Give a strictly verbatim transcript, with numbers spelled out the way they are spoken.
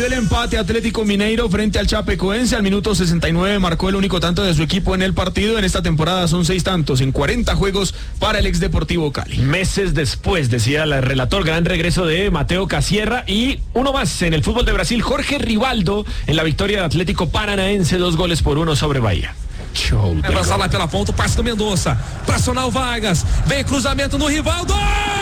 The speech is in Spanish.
dio el empate Atlético Mineiro frente al Chapecoense. Al minuto sesenta y nueve marcó el único tanto de su equipo en el partido. En esta temporada son seis tantos en cuarenta juegos para el ex Deportivo Cali. Meses después, decía el relator, gran regreso de Mateo Casierra. Y uno más en el fútbol de Brasil, Jorge Rivaldo en la victoria de Atlético Paranaense, dos goles por uno sobre Bahía. Show. Vai passar lá pela ponta, o passe do Mendonça. Pra acionar o Vargas. Vem cruzamento no Rivaldo.